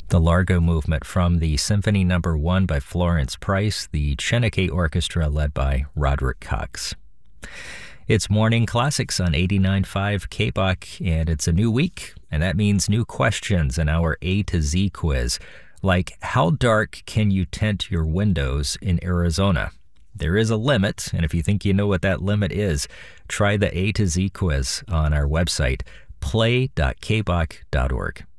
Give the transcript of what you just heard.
The Largo Movement from the Symphony No. 1 by Florence Price, the Chenecay Orchestra led by Roderick Cox. It's Morning Classics on 89.5 KBOK, and it's a new week, and that means new questions in our A to Z quiz, like how dark can you tint your windows in Arizona? There is a limit, and if you think you know what that limit is, try the A to Z quiz on our website, play.kbok.org.